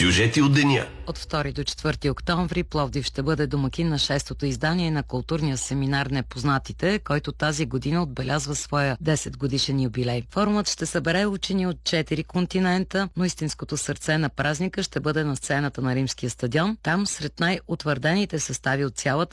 Сюжети от деня. От 2 до 4 октомври Пловдив ще бъде домакин на 6-то издание на културния семинар Непознатите, който тази година отбелязва своя 10-годишен юбилей. Форумът ще събере учени от 4 континента, но истинското сърце на празника ще бъде на сцената на Римския стадион. Там, сред най-утвърдените състави от цялата